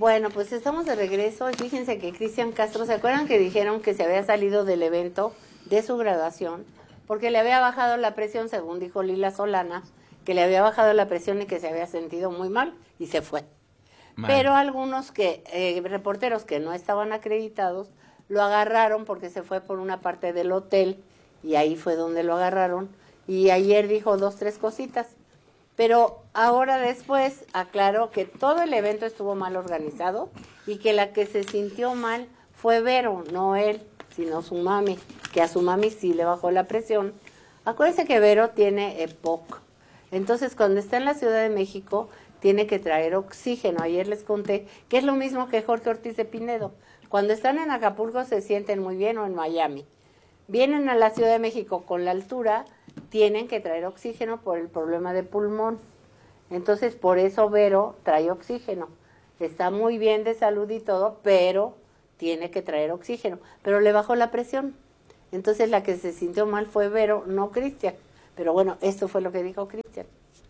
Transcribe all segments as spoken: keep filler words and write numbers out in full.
Bueno, pues estamos de regreso y fíjense que Cristian Castro, ¿se acuerdan que dijeron que se había salido del evento de su graduación? Porque le había bajado la presión, según dijo Lila Solana, que le había bajado la presión y que se había sentido muy mal y se fue. Mal. Pero algunos que eh, reporteros que no estaban acreditados lo agarraron porque se fue por una parte del hotel y ahí fue donde lo agarraron. Y ayer dijo dos, tres cositas. Pero ahora después aclaró que todo el evento estuvo mal organizado y que la que se sintió mal fue Vero, no él, sino su mami, que a su mami sí le bajó la presión. Acuérdense que Vero tiene E P O C, entonces cuando está en la Ciudad de México tiene que traer oxígeno. Ayer les conté que es lo mismo que Jorge Ortiz de Pinedo. Cuando están en Acapulco se sienten muy bien o en Miami. Vienen a la Ciudad de México con la altura, tienen que traer oxígeno por el problema de pulmón. Entonces, por eso Vero trae oxígeno. Está muy bien de salud y todo, pero tiene que traer oxígeno. Pero le bajó la presión. Entonces, la que se sintió mal fue Vero, no Cristian. Pero bueno, esto fue lo que dijo Cristian.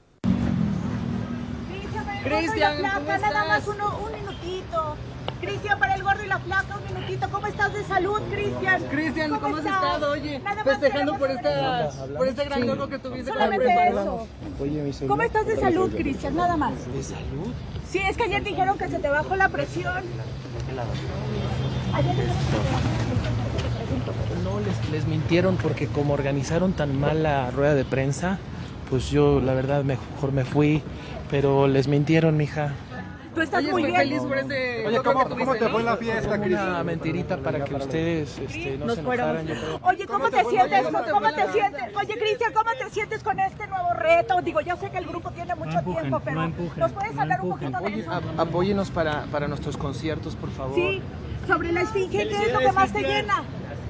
Cristian, ¿cómo estás? Nada más uno, un minutito. Cristian, para el gordo y la flaca, un minutito. ¿Cómo estás de salud, Cristian? Cristian, ¿cómo, ¿cómo has estado? Oye, nada festejando por esta, por este gran logro que tuviste con la eso. ¿Cómo estás de salud, Cristian? Nada más. ¿De salud? Sí, es que ayer dijeron que se te bajó la presión. Ayer dijeron que se te bajó la presión. No, les, les mintieron porque como organizaron tan mal la rueda de prensa, pues yo la verdad mejor me fui, pero les mintieron, mija. Tú estás Oye, muy bien. Feliz por este Oye, ¿cómo, ¿cómo te fue la fiesta, Cristian? Una mentirita para que ustedes este, no Nos se enojaran. Yo creo. Oye, ¿cómo, ¿Cómo te, te sientes? ¿Cómo, te, ¿cómo te sientes? Oye, Cristian, ¿cómo te sientes con este nuevo reto? Digo, yo sé que el grupo tiene mucho no empujen, tiempo, pero no empujen, ¿nos puedes no hablar empujen. un poquito de eso? Oye, apóyenos para, para nuestros conciertos, por favor. Sí, sobre la esfinge, ¿qué es lo que más te llena?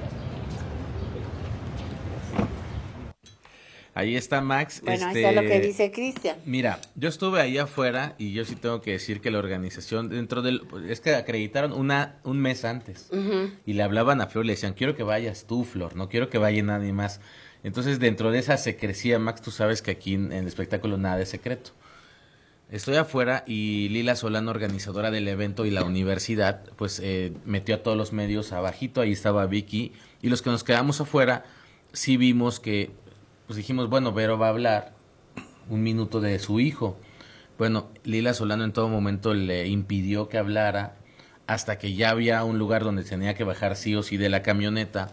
Ahí está Max. Bueno, este, ahí está lo que dice Cristian. Mira, yo estuve ahí afuera y yo sí tengo que decir que la organización dentro del... Es que acreditaron una un mes antes. Uh-huh. Y le hablaban a Flor y le decían, quiero que vayas tú, Flor, no quiero que vaya nadie más. Entonces, dentro de esa secrecía, Max, tú sabes que aquí en, en el espectáculo nada es secreto. Estoy afuera y Lila Solano, organizadora del evento, y la universidad, pues eh, metió a todos los medios abajito, ahí estaba Vicky, y los que nos quedamos afuera, sí vimos que... Pues dijimos, bueno, Vero va a hablar un minuto de su hijo. Bueno, Lila Solano en todo momento le impidió que hablara hasta que ya había un lugar donde tenía que bajar sí o sí de la camioneta.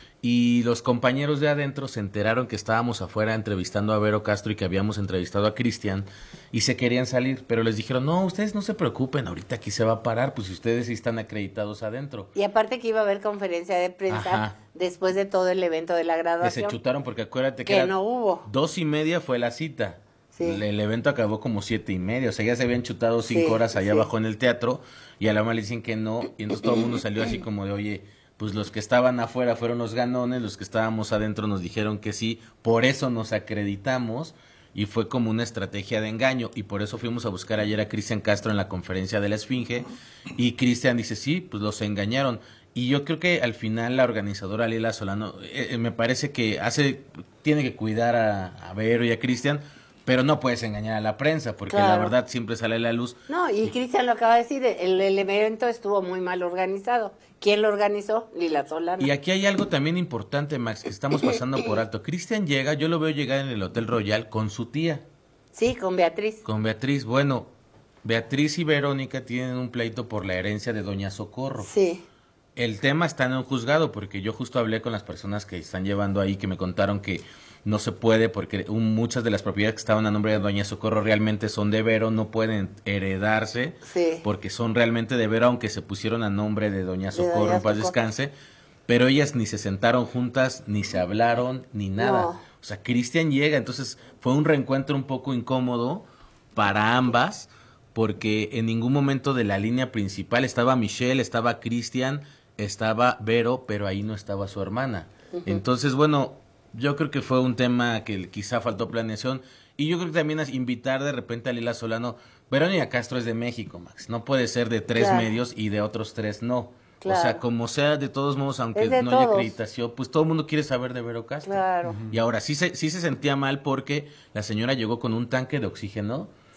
Y los compañeros de adentro se enteraron que estábamos afuera entrevistando a Vero Castro y que habíamos entrevistado a Cristian y se querían salir, pero les dijeron, no, ustedes no se preocupen, ahorita aquí se va a parar, pues si ustedes sí están acreditados adentro. Y aparte que iba a haber conferencia de prensa Ajá. después de todo el evento de la graduación. Que se chutaron porque acuérdate que, que era no hubo. Dos y media fue la cita. Sí. El, el evento acabó como siete y media, o sea, ya se habían chutado cinco sí, horas allá sí. abajo en el teatro y a la mamá le dicen que no, y entonces todo el mundo salió así como de, oye, pues los que estaban afuera fueron los ganones, los que estábamos adentro nos dijeron que sí, por eso nos acreditamos y fue como una estrategia de engaño y por eso fuimos a buscar ayer a Cristian Castro en la conferencia de la Esfinge y Cristian dice, sí, pues los engañaron. Y yo creo que al final la organizadora Lila Solano eh, me parece que hace tiene que cuidar a, a Vero y a Cristian, pero no puedes engañar a la prensa, porque claro. la verdad siempre sale a la luz. No, y Cristian lo acaba de decir, el, el evento estuvo muy mal organizado. ¿Quién lo organizó? Lila Solano. Y aquí hay algo también importante, Max, que estamos pasando por alto. Cristian llega, yo lo veo llegar en el Hotel Royal con su tía. Sí, con Beatriz. Con Beatriz, bueno, Beatriz y Verónica tienen un pleito por la herencia de Doña Socorro. Sí. El tema está en un juzgado, porque yo justo hablé con las personas que están llevando ahí, que me contaron que no se puede, porque un, muchas de las propiedades que estaban a nombre de Doña Socorro realmente son de Vero, no pueden heredarse, sí. porque son realmente de Vero, aunque se pusieron a nombre de Doña Socorro, en paz descanse, pero ellas ni se sentaron juntas, ni se hablaron, ni nada. No. O sea, Cristian llega, entonces fue un reencuentro un poco incómodo para ambas, porque en ningún momento de la línea principal estaba Michelle, estaba Cristian, estaba Vero, pero ahí no estaba su hermana. Uh-huh. Entonces, bueno, yo creo que fue un tema que quizá faltó planeación. Y yo creo que también es invitar de repente a Lila Solano. Verónica Castro es de México, Max. No puede ser de tres claro. medios y de otros tres no. Claro. O sea, como sea, de todos modos, aunque no todos. haya acreditación, pues todo el mundo quiere saber de Vero Castro. Claro. Uh-huh. Y ahora sí se, sí se sentía mal porque la señora llegó con un tanque de oxígeno.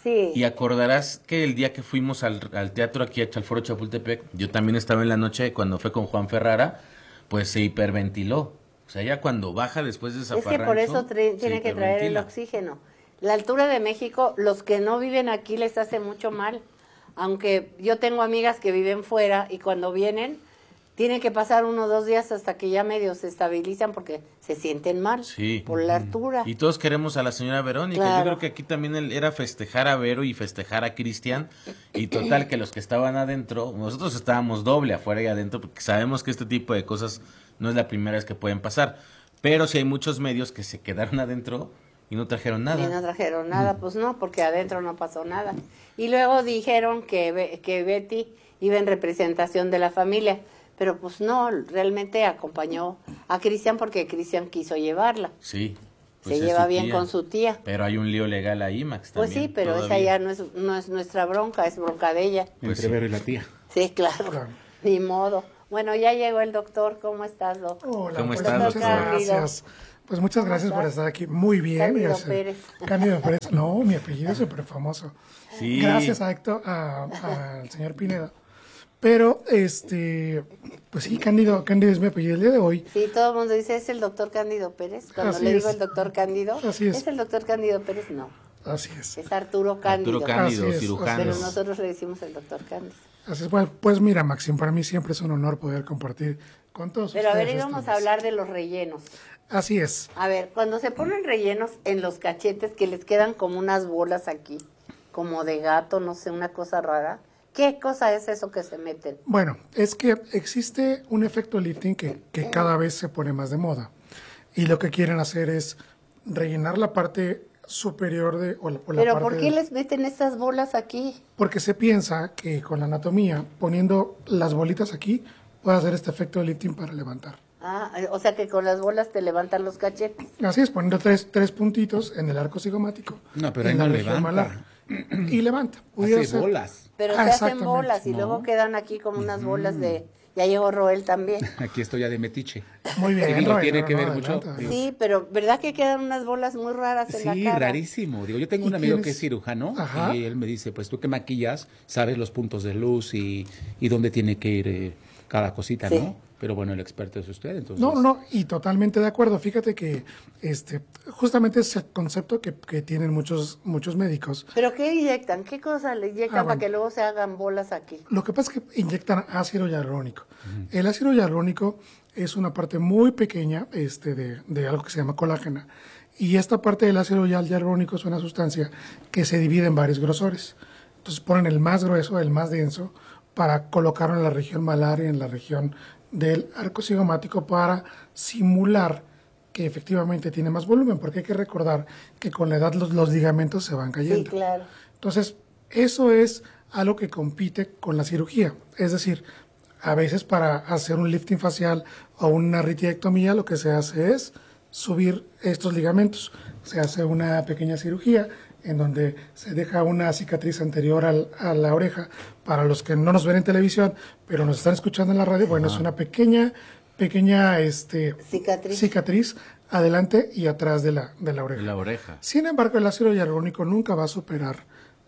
Sí. Y acordarás que el día que fuimos al, al teatro aquí al Foro Chapultepec, yo también estaba en la noche cuando fue con Juan Ferrara, pues se hiperventiló. O sea, ya cuando baja después de Es zafarrancho, que por eso tra- se tiene que traer el hiperventila. oxígeno. La altura de México, los que no viven aquí les hace mucho mal. Aunque yo tengo amigas que viven fuera y cuando vienen tienen que pasar uno o dos días hasta que ya medio se estabilizan porque se sienten mal Sí. por la altura. Y todos queremos a la señora Verónica. Claro. Yo creo que aquí también el- era festejar a Vero y festejar a Cristian. Y total que los que estaban adentro, nosotros estábamos doble afuera y adentro porque sabemos que este tipo de cosas no es la primera vez que pueden pasar. Pero sí hay muchos medios que se quedaron adentro y no trajeron nada. Y no trajeron nada, pues no, porque adentro no pasó nada. Y luego dijeron que, Be- que Betty iba en representación de la familia, pero pues no, realmente acompañó a Cristian porque Cristian quiso llevarla. Sí. Se es lleva su bien tía. con su tía. Pero hay un lío legal ahí, Max. Pues también, sí, pero esa todavía. ya no es, no es nuestra bronca, es bronca de ella. Pues Entre sí. Vero y la tía. Sí, claro, ni modo. Bueno, ya llegó el doctor, ¿cómo estás, Doc? Hola, ¿Cómo pues, estás, muchas doctor? gracias. Pues muchas ¿Cómo gracias por estás? estar aquí. Muy bien. Cándido gracias. Pérez. Cándido Pérez. No, mi apellido es súper famoso. Sí. Gracias a Héctor, a- a- al señor Pineda. Pero, este, pues sí, Cándido, Cándido es mi apellido el día de hoy. Sí, todo el mundo dice, ¿es el doctor Cándido Pérez? Cuando Así le es. digo el doctor Cándido, Así es. ¿es el doctor Cándido Pérez? No, Así es. es Arturo Cándido. Arturo Cándido, Así es, cirujano. Pero nosotros le decimos el doctor Cándido. Así es. Pues, pues mira, Maxim, para mí siempre es un honor poder compartir con todos Pero a ver, ustedes. íbamos esta a vez. hablar de los rellenos. Así es. A ver, cuando se ponen rellenos en los cachetes que les quedan como unas bolas aquí, como de gato, no sé, una cosa rara. ¿Qué cosa es eso que se meten? Bueno, es que existe un efecto lifting que, que cada vez se pone más de moda. Y lo que quieren hacer es rellenar la parte superior de o la, o la Pero parte ¿por qué de- les meten estas bolas aquí? Porque se piensa que con la anatomía, poniendo las bolitas aquí, puede hacer este efecto de lifting para levantar. Ah, o sea que con las bolas te levantan los cachetes. Así es, poniendo tres, tres puntitos en el arco cigomático. No, pero y ahí en la no región levanta. malar. Y levanta. Pudiera Hace ser- bolas. Pero Ah, se hacen exactamente. bolas y luego quedan aquí como unas bolas de... Ya llegó Roel también. Aquí estoy ya de metiche. Muy bien. Y digo, Roy, tiene no, que no, ver adelante, mucho. adelante. Sí, pero ¿verdad que quedan unas bolas muy raras en Sí, la cara? rarísimo. Digo, yo tengo ¿Y un amigo quién que es? es cirujano Ajá. y él me dice, pues tú que maquillas, sabes los puntos de luz y, y dónde tiene que ir eh, cada cosita, Sí. ¿no? Pero bueno, el experto es usted, entonces. No, no, y totalmente de acuerdo. Fíjate que este, justamente es el concepto que, que tienen muchos, muchos médicos. ¿Pero qué inyectan? ¿Qué cosa le inyectan Ah, para bueno. que luego se hagan bolas aquí? Lo que pasa es que inyectan ácido hialurónico. El ácido hialurónico es una parte muy pequeña este, de, de algo que se llama colágena. Y esta parte del ácido hialurónico es una sustancia que se divide en varios grosores. Entonces ponen el más grueso, el más denso, para colocarlo en la región malar y en la región del arco cigomático para simular que efectivamente tiene más volumen, porque hay que recordar que con la edad los, los ligamentos se van Sí, cayendo. claro. Entonces, eso es algo que compite con la cirugía. Es decir, a veces para hacer un lifting facial o una retiectomía, lo que se hace es subir estos ligamentos. Se hace una pequeña cirugía en donde se deja una cicatriz anterior al- a la oreja. Para los que no nos ven en televisión, pero nos están escuchando en la radio, bueno, es una pequeña, pequeña este, Cicatriz. cicatriz adelante y atrás de la, de la oreja. La oreja. Sin embargo, el ácido hialurónico nunca va a superar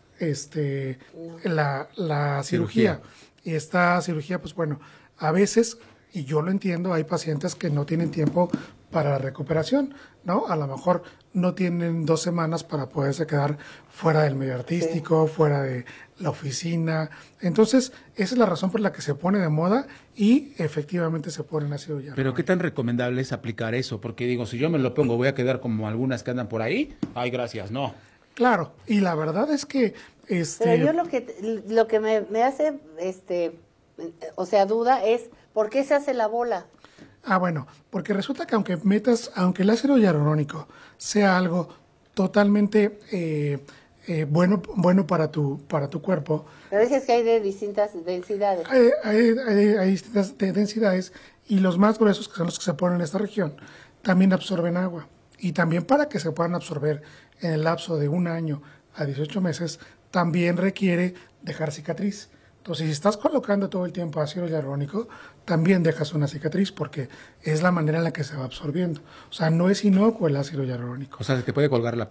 este, la, la cirugía. Y esta cirugía, pues bueno, a veces, y yo lo entiendo, hay pacientes que no tienen tiempo para la recuperación, ¿no? A lo mejor no tienen dos semanas para poderse quedar fuera del medio artístico, fuera de la oficina. Entonces, esa es la razón por la que se pone de moda y efectivamente se pone en ácido hialurónico. Pero qué tan recomendable es aplicar eso, porque digo, si yo me lo pongo, voy a quedar como algunas que andan por ahí. Ay, gracias, no. Claro, y la verdad es que este Pero yo lo que lo que me, me hace, este, o sea, duda es, ¿por qué se hace la bola? Ah, bueno, porque resulta que aunque metas, aunque el ácido hialurónico sea algo totalmente eh, eh, bueno, bueno para tu, para tu cuerpo, Pero dices que hay de distintas densidades. hay, hay- hay- hay distintas de- densidades y los más gruesos, que son los que se ponen en esta región, también absorben agua. Y también para que se puedan absorber en el lapso de un año a dieciocho meses, también requiere dejar cicatriz. Entonces, si estás colocando todo el tiempo ácido hialurónico, también dejas una cicatriz porque es la manera en la que se va absorbiendo. O sea, no es inocuo el ácido hialurónico. O sea, se te puede colgar la piel.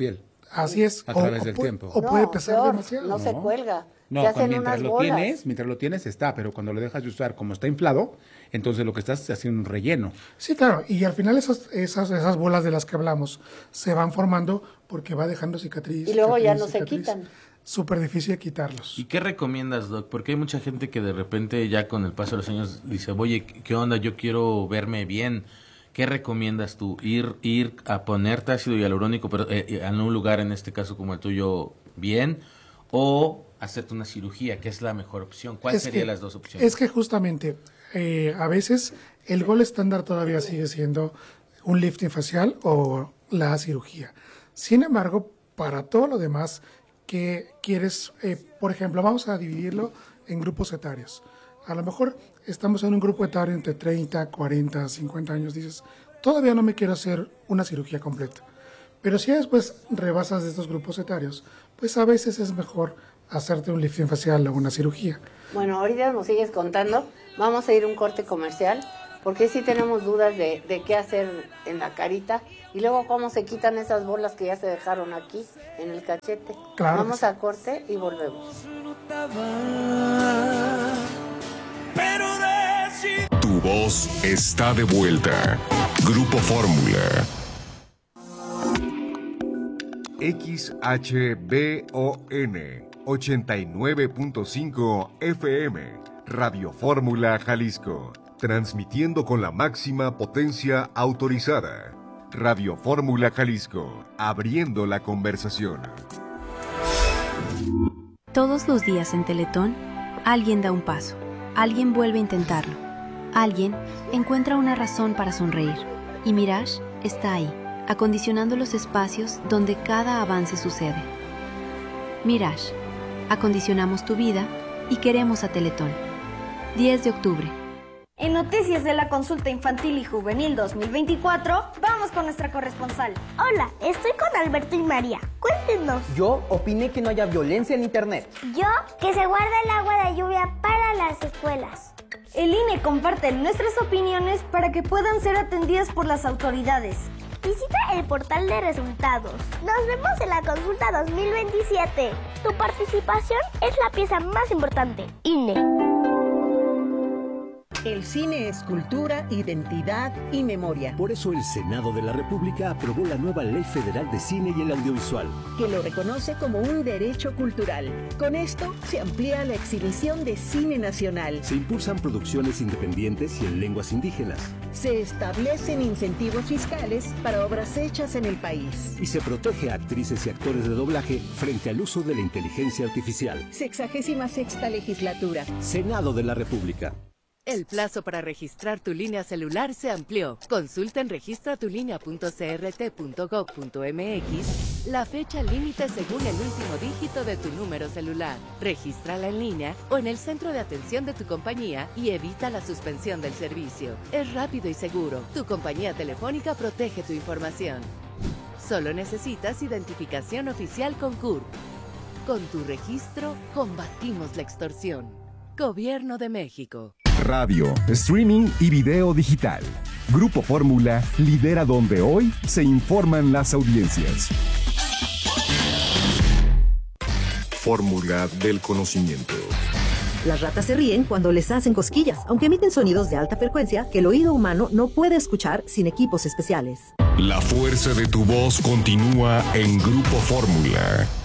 Así es. A o, través o del pu- tiempo. O puede No, pesar peor, demasiado. no se cuelga. No, se hacen cuando- mientras unas lo bolas. tienes, mientras lo tienes está, pero cuando lo dejas de usar como está inflado, entonces lo que estás es haciendo un relleno. Sí, claro, y al final esas, esas, esas bolas de las que hablamos se van formando porque va dejando cicatriz. Y luego ya cicatriz, no se cicatriz. quitan. Súper difícil de quitarlos. ¿Y qué recomiendas, Doc? Porque hay mucha gente que de repente ya con el paso de los años dice, oye, ¿qué onda? Yo quiero verme bien. ¿Qué recomiendas tú? ¿Ir ir a ponerte ácido hialurónico, pero eh, en un lugar, en este caso como el tuyo, bien? ¿O hacerte una cirugía, que es la mejor opción? ¿Cuáles serían las dos opciones? Es que justamente eh, a veces el gol estándar todavía sigue siendo un lifting facial o la cirugía. Sin embargo, para todo lo demás que quieres, eh, por ejemplo, vamos a dividirlo en grupos etarios. A lo mejor estamos en un grupo etario entre treinta, cuarenta, cincuenta años, dices, todavía no me quiero hacer una cirugía completa. Pero si después rebasas de estos grupos etarios, pues a veces es mejor hacerte un lifting facial o una cirugía. Bueno, ahorita nos sigues contando. Vamos a ir a un corte comercial, porque sí tenemos dudas de, de qué hacer en la carita. Y luego cómo se quitan esas bolas que ya se dejaron aquí, en el cachete. Claro. Vamos a corte y volvemos. Tu voz está de vuelta. Grupo Fórmula. X H B O N ochenta y nueve punto cinco F M, Radio Fórmula Jalisco, transmitiendo con la máxima potencia autorizada. Radio Fórmula Jalisco, abriendo la conversación. Todos los días en Teletón, alguien da un paso, alguien vuelve a intentarlo, alguien encuentra una razón para sonreír. Y Mirage está ahí, acondicionando los espacios donde cada avance sucede. Mirage, acondicionamos tu vida y queremos a Teletón. diez de octubre. En Noticias de la Consulta Infantil y Juvenil dos mil veinticuatro, vamos con nuestra corresponsal. Hola, estoy con Alberto y María. Cuéntenos. Yo opiné que no haya violencia en internet. Yo, que se guarda el agua de lluvia para las escuelas. El I N E comparte nuestras opiniones para que puedan ser atendidas por las autoridades. Visita el portal de resultados. Nos vemos en la consulta dos mil veintisiete. Tu participación es la pieza más importante. I N E. El cine es cultura, identidad y memoria. Por eso el Senado de la República aprobó la nueva Ley Federal de Cine y el Audiovisual, que lo reconoce como un derecho cultural. Con esto se amplía la exhibición de cine nacional. Se impulsan producciones independientes y en lenguas indígenas. Se establecen incentivos fiscales para obras hechas en el país. Y se protege a actrices y actores de doblaje frente al uso de la inteligencia artificial. Sexagésima sexta legislatura. Senado de la República. El plazo para registrar tu línea celular se amplió. Consulta en registratulínea punto c r t punto gov punto m x la fecha límite según el último dígito de tu número celular. Regístrala en línea o en el centro de atención de tu compañía y evita la suspensión del servicio. Es rápido y seguro. Tu compañía telefónica protege tu información. Solo necesitas identificación oficial con C U R P. Con tu registro, combatimos la extorsión. Gobierno de México. Radio, streaming y video digital. Grupo Fórmula lidera donde hoy se informan las audiencias. Fórmula del conocimiento. Las ratas se ríen cuando les hacen cosquillas, aunque emiten sonidos de alta frecuencia que el oído humano no puede escuchar sin equipos especiales. La fuerza de tu voz continúa en Grupo Fórmula.